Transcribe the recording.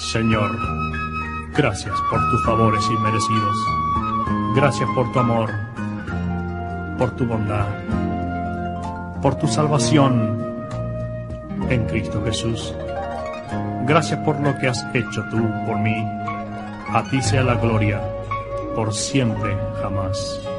Señor, gracias por tus favores inmerecidos. Gracias por tu amor, por tu bondad, por tu salvación en Cristo Jesús. Gracias por lo que has hecho tú por mí. A ti sea la gloria, por siempre, jamás.